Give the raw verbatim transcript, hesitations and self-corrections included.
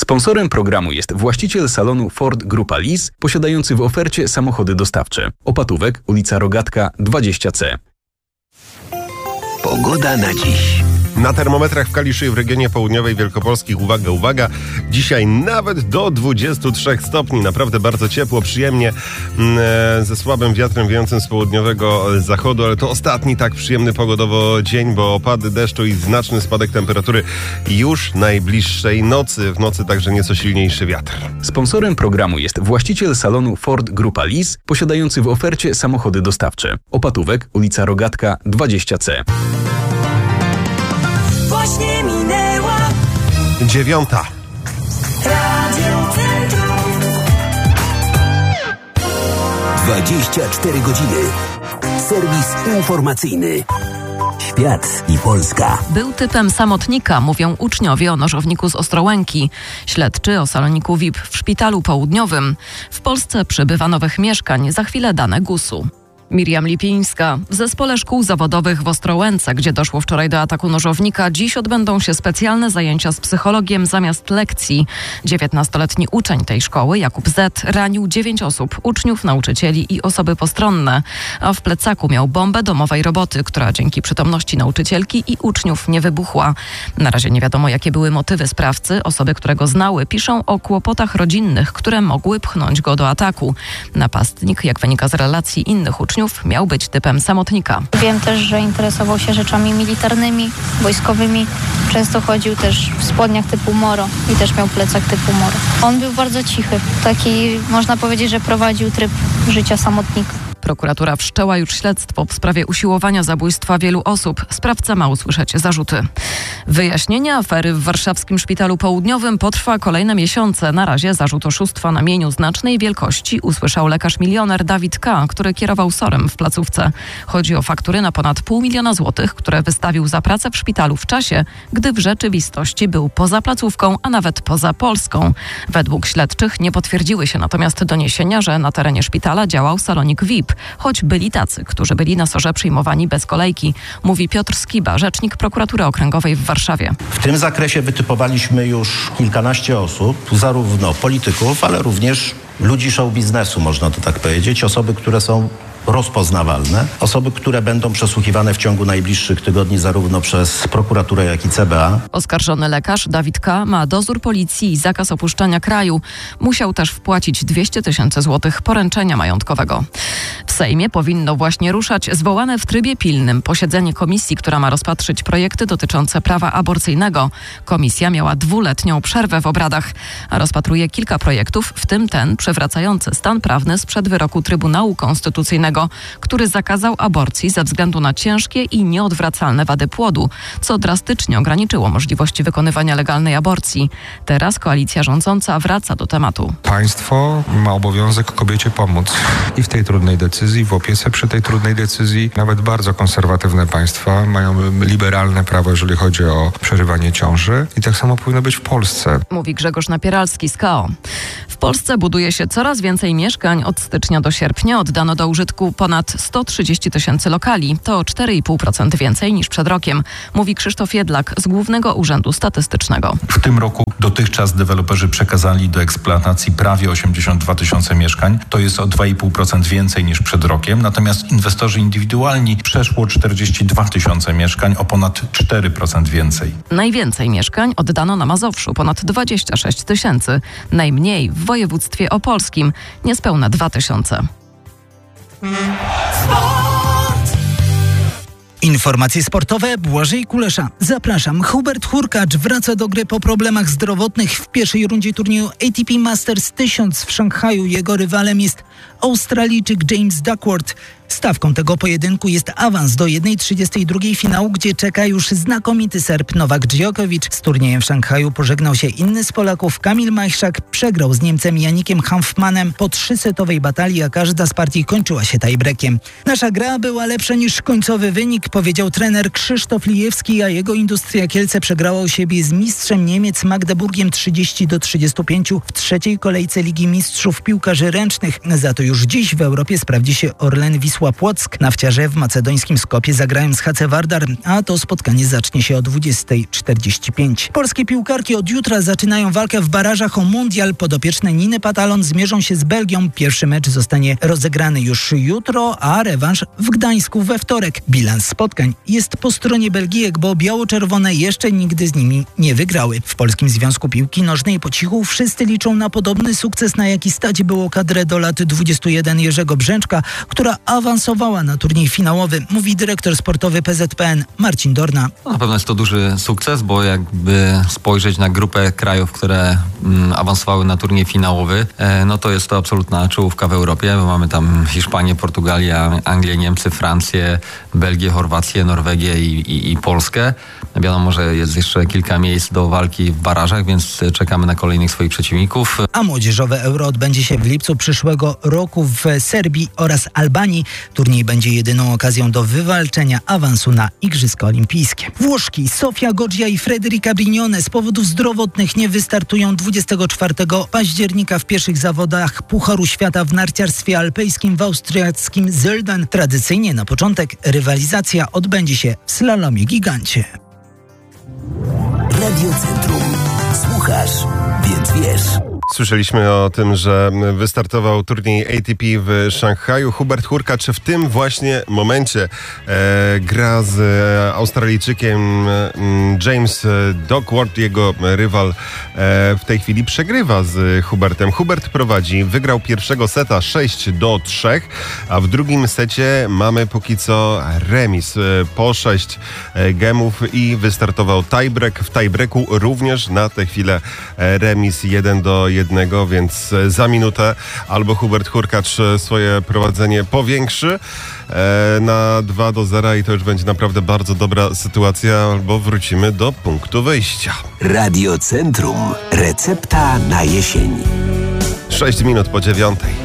Sponsorem programu jest właściciel salonu Ford Grupa Lis, posiadający w ofercie samochody dostawcze. Opatówek, ulica Rogatka dwadzieścia C. Pogoda na dziś. Na termometrach w Kaliszu i w regionie południowej Wielkopolski, uwaga, uwaga, dzisiaj nawet do dwudziestu trzech stopni. Naprawdę bardzo ciepło, przyjemnie, mm, ze słabym wiatrem wiejącym z południowego zachodu, ale to ostatni tak przyjemny pogodowo dzień, bo opady deszczu i znaczny spadek temperatury już najbliższej nocy. W nocy także nieco silniejszy wiatr. Sponsorem programu jest właściciel salonu Ford Grupa Lis, posiadający w ofercie samochody dostawcze. Opatówek, ulica Rogatka dwadzieścia C. Właśnie minęła Dziewiąta. Radio Centrum. dwadzieścia cztery godziny. Serwis informacyjny. Świat i Polska. Był typem samotnika, mówią uczniowie o nożowniku z Ostrołęki. Śledczy o saloniku V I P w szpitalu południowym. W Polsce przybywa nowych mieszkań. Za chwilę dane gusu. Miriam Lipińska. W Zespole Szkół Zawodowych w Ostrołęce, gdzie doszło wczoraj do ataku nożownika, dziś odbędą się specjalne zajęcia z psychologiem zamiast lekcji. dziewiętnastoletni uczeń tej szkoły, Jakub Z., ranił dziewięć osób, uczniów, nauczycieli i osoby postronne. A w plecaku miał bombę domowej roboty, która dzięki przytomności nauczycielki i uczniów nie wybuchła. Na razie nie wiadomo, jakie były motywy sprawcy. Osoby, które go znały, piszą o kłopotach rodzinnych, które mogły pchnąć go do ataku. Napastnik, jak wynika z relacji innych uczniów, miał być typem samotnika. Wiem też, że interesował się rzeczami militarnymi, wojskowymi. Często chodził też w spodniach typu moro i też miał plecak typu moro. On był bardzo cichy. Taki, można powiedzieć, że prowadził tryb życia samotnika. Prokuratura wszczęła już śledztwo w sprawie usiłowania zabójstwa wielu osób. Sprawca ma usłyszeć zarzuty. Wyjaśnienie afery w warszawskim szpitalu południowym potrwa kolejne miesiące. Na razie zarzut oszustwa na mieniu znacznej wielkości usłyszał lekarz milioner Dawid K., który kierował sorem w placówce. Chodzi o faktury na ponad pół miliona złotych, które wystawił za pracę w szpitalu w czasie, gdy w rzeczywistości był poza placówką, a nawet poza Polską. Według śledczych nie potwierdziły się natomiast doniesienia, że na terenie szpitala działał salonik V I P, choć byli tacy, którzy byli na sorze przyjmowani bez kolejki, mówi Piotr Skiba, rzecznik prokuratury okręgowej w Warszawie. W tym zakresie wytypowaliśmy już kilkanaście osób, zarówno polityków, ale również ludzi show biznesu, można to tak powiedzieć, osoby, które są rozpoznawalne, osoby, które będą przesłuchiwane w ciągu najbliższych tygodni zarówno przez prokuraturę, jak i C B A. Oskarżony lekarz Dawid K. ma dozór policji i zakaz opuszczania kraju. Musiał też wpłacić dwieście tysięcy złotych poręczenia majątkowego. W Sejmie powinno właśnie ruszać zwołane w trybie pilnym posiedzenie komisji, która ma rozpatrzyć projekty dotyczące prawa aborcyjnego. Komisja miała dwuletnią przerwę w obradach, a rozpatruje kilka projektów, w tym ten przywracający stan prawny sprzed wyroku Trybunału Konstytucyjnego, który zakazał aborcji ze względu na ciężkie i nieodwracalne wady płodu, co drastycznie ograniczyło możliwości wykonywania legalnej aborcji. Teraz koalicja rządząca wraca do tematu. Państwo ma obowiązek kobiecie pomóc i w tej trudnej decyzji, w opiece przy tej trudnej decyzji. Nawet bardzo konserwatywne państwa mają liberalne prawo, jeżeli chodzi o przerywanie ciąży i tak samo powinno być w Polsce. Mówi Grzegorz Napieralski z K O. W Polsce buduje się coraz więcej mieszkań. Od stycznia do sierpnia oddano do użytku ponad sto trzydzieści tysięcy lokali. To o cztery i pół procent więcej niż przed rokiem, mówi Krzysztof Jedlak z Głównego Urzędu Statystycznego. W tym roku dotychczas deweloperzy przekazali do eksploatacji prawie osiemdziesiąt dwa tysiące mieszkań. To jest o dwa i pół procent więcej niż przed rokiem. Natomiast inwestorzy indywidualni przeszło czterdzieści dwa tysiące mieszkań, o ponad cztery procent więcej. Najwięcej mieszkań oddano na Mazowszu, ponad dwadzieścia sześć tysięcy. Najmniej w województwie opolskim, niespełna dwa tysiące. Sport. Informacje sportowe Błażej Kulesza. Zapraszam. Hubert Hurkacz wraca do gry po problemach zdrowotnych w pierwszej rundzie turnieju A T P Masters tysiąc w Szanghaju. Jego rywalem jest Australijczyk James Duckworth. Stawką tego pojedynku jest awans do jednej trzydziestej drugiej finału, gdzie czeka już znakomity Serb Nowak Djokovic. Z turniejem w Szanghaju pożegnał się inny z Polaków. Kamil Majchrzak przegrał z Niemcem Janikiem Hanfmanem po trzysetowej batalii, a każda z partii kończyła się tiebreakiem. Nasza gra była lepsza niż końcowy wynik, powiedział trener Krzysztof Lijewski, a jego Industria Kielce przegrała u siebie z mistrzem Niemiec Magdeburgiem trzydzieści do trzydziestu pięciu w trzeciej kolejce Ligi Mistrzów Piłkarzy Ręcznych. Za to już dziś w Europie sprawdzi się Orlen Wisła Wisła Płock. Nafciarze w macedońskim Skopie zagrają z H C Vardar, a to spotkanie zacznie się o dwudziesta czterdzieści pięć. Polskie piłkarki od jutra zaczynają walkę w barażach o mundial. Podopieczne Niny Patalon zmierzą się z Belgią. Pierwszy mecz zostanie rozegrany już jutro, a rewanż w Gdańsku we wtorek. Bilans spotkań jest po stronie Belgijek, bo biało-czerwone jeszcze nigdy z nimi nie wygrały. W Polskim Związku Piłki Nożnej po cichu wszyscy liczą na podobny sukces, na jaki stać było kadrę do lat dwudziestu jeden Jerzego Brzęczka, która awansowała na turniej finałowy, mówi dyrektor sportowy P Z P N Marcin Dorna. No, na pewno jest to duży sukces, bo jakby spojrzeć na grupę krajów, które mm, awansowały na turniej finałowy, e, no to jest to absolutna czołówka w Europie, bo mamy tam Hiszpanię, Portugalię, Anglię, Niemcy, Francję, Belgię, Chorwację, Norwegię i, i, i Polskę. Wiadomo, że jest jeszcze kilka miejsc do walki w barażach, więc czekamy na kolejnych swoich przeciwników. A młodzieżowe Euro odbędzie się w lipcu przyszłego roku w Serbii oraz Albanii. Turniej będzie jedyną okazją do wywalczenia awansu na Igrzyska Olimpijskie. Włoszki Sofia Goggia i Federica Brignone z powodów zdrowotnych nie wystartują dwudziestego czwartego października w pierwszych zawodach Pucharu Świata w narciarstwie alpejskim w austriackim Sölden. Tradycyjnie na początek rywalizacja odbędzie się w slalomie gigancie. Radio Centrum. Słuchasz, więc wiesz. Słyszeliśmy o tym, że wystartował turniej A T P w Szanghaju. Hubert Hurkacz w tym właśnie momencie e, gra z Australijczykiem e, James Duckworth. Jego rywal e, w tej chwili przegrywa z Hubertem. Hubert prowadzi, wygrał pierwszego seta sześć do trzech, a w drugim secie mamy póki co remis e, po sześć e, gemów i wystartował tiebreak. W tiebreaku również na tę chwilę e, remis jeden do jednego, więc za minutę albo Hubert Hurkacz swoje prowadzenie powiększy e, na dwa do zera i to już będzie naprawdę bardzo dobra sytuacja, albo wrócimy do punktu wyjścia. Radio Centrum. Recepta na jesień. sześć minut po dziewiątej.